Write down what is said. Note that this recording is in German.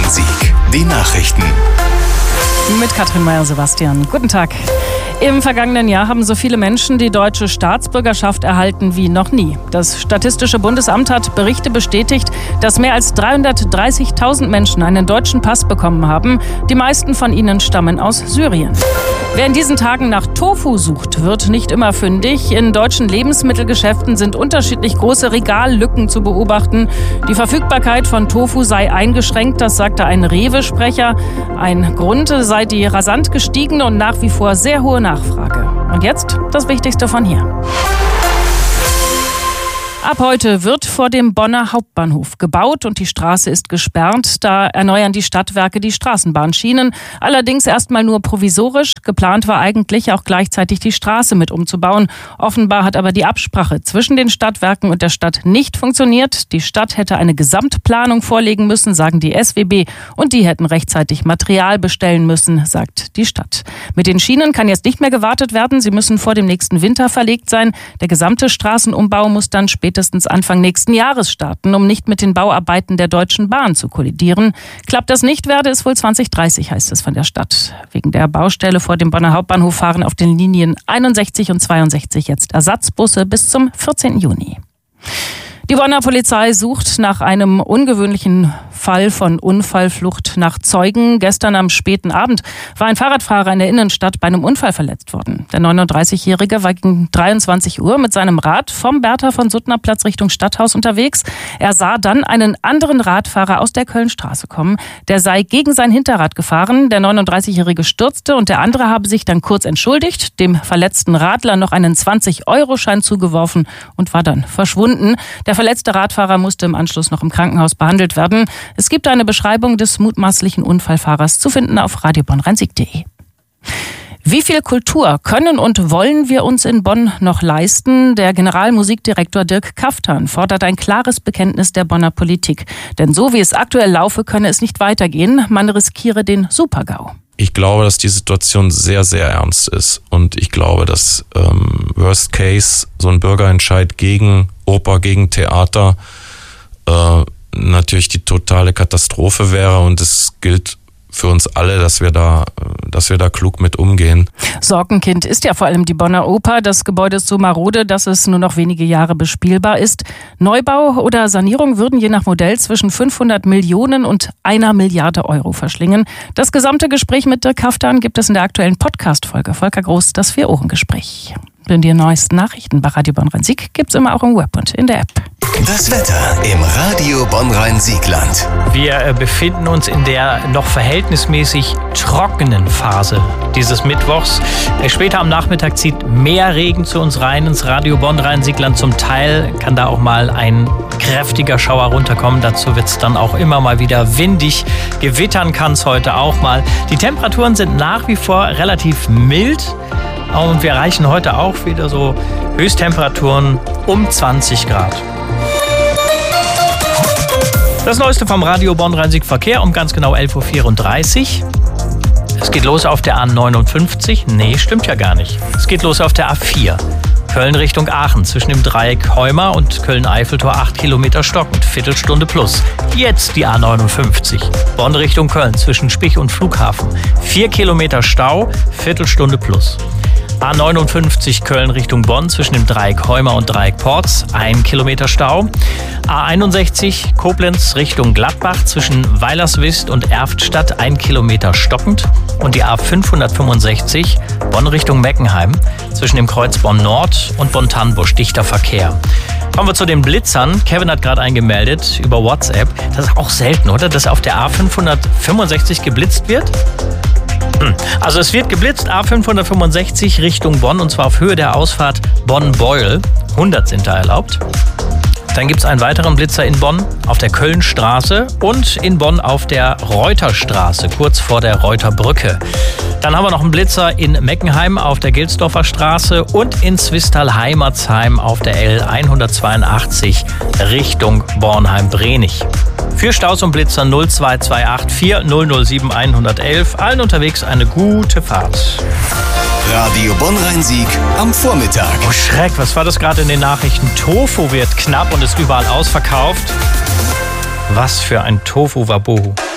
Bonn-Rhein-Sieg. Die Nachrichten. Mit Katrin Meyer-Sebastian. Guten Tag. Im vergangenen Jahr haben so viele Menschen die deutsche Staatsbürgerschaft erhalten wie noch nie. Das Statistische Bundesamt hat Berichte bestätigt, dass mehr als 330.000 Menschen einen deutschen Pass bekommen haben. Die meisten von ihnen stammen aus Syrien. Wer in diesen Tagen nach Tofu sucht, wird nicht immer fündig. In deutschen Lebensmittelgeschäften sind unterschiedlich große Regallücken zu beobachten. Die Verfügbarkeit von Tofu sei eingeschränkt, das sagte ein Rewe-Sprecher. Ein Grund sei die rasant gestiegene und nach wie vor sehr hohe Nachfrage. Und jetzt das Wichtigste von hier. Ab heute wird vor dem Bonner Hauptbahnhof gebaut und die Straße ist gesperrt. Da erneuern die Stadtwerke die Straßenbahnschienen. Allerdings erstmal nur provisorisch. Geplant war eigentlich auch gleichzeitig die Straße mit umzubauen. Offenbar hat aber die Absprache zwischen den Stadtwerken und der Stadt nicht funktioniert. Die Stadt hätte eine Gesamtplanung vorlegen müssen, sagen die SWB. Und die hätten rechtzeitig Material bestellen müssen, sagt die Stadt. Mit den Schienen kann jetzt nicht mehr gewartet werden. Sie müssen vor dem nächsten Winter verlegt sein. Der gesamte Straßenumbau muss dann spätestens Anfang nächsten Jahres starten, um nicht mit den Bauarbeiten der Deutschen Bahn zu kollidieren. Klappt das nicht, werde es wohl 2030, heißt es von der Stadt. Wegen der Baustelle vor dem Bonner Hauptbahnhof fahren auf den Linien 61 und 62 jetzt Ersatzbusse bis zum 14. Juni. Die Bonner Polizei sucht nach einem ungewöhnlichen Fall von Unfallflucht nach Zeugen. Gestern am späten Abend war ein Fahrradfahrer in der Innenstadt bei einem Unfall verletzt worden. Der 39-Jährige war gegen 23 Uhr mit seinem Rad vom Bertha-von-Suttner-Platz Richtung Stadthaus unterwegs. Er sah dann einen anderen Radfahrer aus der Kölnstraße kommen. Der sei gegen sein Hinterrad gefahren. Der 39-Jährige stürzte und der andere habe sich dann kurz entschuldigt, dem verletzten Radler noch einen 20-Euro-Schein zugeworfen und war dann verschwunden. Der verletzte Radfahrer musste im Anschluss noch im Krankenhaus behandelt werden. Es gibt eine Beschreibung des mutmaßlichen Unfallfahrers zu finden auf radiobonnrhein-sieg.de. Wie viel Kultur können und wollen wir uns in Bonn noch leisten? Der Generalmusikdirektor Dirk Kaftan fordert ein klares Bekenntnis der Bonner Politik. Denn so wie es aktuell laufe, könne es nicht weitergehen. Man riskiere den Super-GAU. Ich glaube, dass die Situation sehr, sehr ernst ist. Und ich glaube, dass Worst Case so ein Bürgerentscheid gegen Oper, gegen Theater natürlich die totale Katastrophe wäre. Und es gilt für uns alle, dass wir da klug mit umgehen. Sorgenkind ist ja vor allem die Bonner Oper. Das Gebäude ist so marode, dass es nur noch wenige Jahre bespielbar ist. Neubau oder Sanierung würden je nach Modell zwischen 500 Millionen und 1 Milliarde Euro verschlingen. Das gesamte Gespräch mit Dirk Kaftan gibt es in der aktuellen Podcast-Folge. Volker Groß, das 4-Ohren-Gespräch. Und die neuesten Nachrichten bei Radio Bonn-Rhein-Sieg gibt's immer auch im Web und in der App. Das Wetter im Radio Bonn-Rhein-Siegland. Wir befinden uns in der noch verhältnismäßig trockenen Phase dieses Mittwochs. Später am Nachmittag zieht mehr Regen zu uns rein ins Radio Bonn-Rhein-Siegland. Zum Teil kann da auch mal ein kräftiger Schauer runterkommen. Dazu wird es dann auch immer mal wieder windig. Gewittern kann es heute auch mal. Die Temperaturen sind nach wie vor relativ mild. Und wir erreichen heute auch wieder so Höchsttemperaturen um 20 Grad. Das Neueste vom Radio Bonn-Rhein-Sieg Verkehr um ganz genau 11.34 Uhr. Es geht los auf der A59. Nee, stimmt ja gar nicht. Es geht los auf der A4. Köln Richtung Aachen zwischen dem Dreieck Heuma und Köln-Eiffeltor 8 Kilometer stockend, Viertelstunde plus. Jetzt die A59. Bonn Richtung Köln zwischen Spich und Flughafen 4 Kilometer Stau, Viertelstunde plus. A59 Köln Richtung Bonn zwischen dem Dreieck Heuma und Dreieck Porz 1 Kilometer Stau. A61 Koblenz Richtung Gladbach zwischen Weilerswist und Erftstadt 1 Kilometer stockend. Und die A565 Bonn Richtung Meckenheim zwischen dem Kreuz Bonn Nord und Bonn-Tannbusch dichter Verkehr. Kommen wir zu den Blitzern. Kevin hat gerade eingemeldet über WhatsApp. Das ist auch selten, oder? Dass auf der A565 geblitzt wird. Also es wird geblitzt, A565 Richtung Bonn, und zwar auf Höhe der Ausfahrt Bonn-Beuel. 100 sind da erlaubt. Dann gibt es einen weiteren Blitzer in Bonn auf der Kölnstraße und in Bonn auf der Reuterstraße, kurz vor der Reuterbrücke. Dann haben wir noch einen Blitzer in Meckenheim auf der Gilsdorfer Straße und in Zwistal-Heimatsheim auf der L182 Richtung Bornheim-Brenich. Für Staus und Blitzer 0228 4007 111. Allen unterwegs eine gute Fahrt. Radio Bonn-Rhein-Sieg am Vormittag. Oh Schreck, was war das gerade in den Nachrichten? Tofu wird knapp und ist überall ausverkauft. Was für ein Tofu-Wabohu.